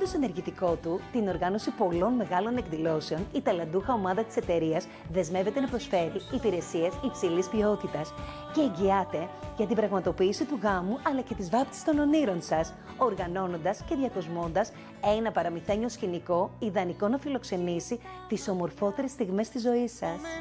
έχοντας στο ενεργητικό του την οργάνωση πολλών μεγάλων εκδηλώσεων, η ταλαντούχα ομάδα της εταιρείας δεσμεύεται να προσφέρει υπηρεσίες υψηλής ποιότητας και εγγυάται για την πραγματοποίηση του γάμου αλλά και της βάπτισης των ονείρων σας, οργανώνοντας και διακοσμώντας ένα παραμυθένιο σκηνικό ιδανικό να φιλοξενήσει τις ομορφότερες στιγμές της ζωής σας.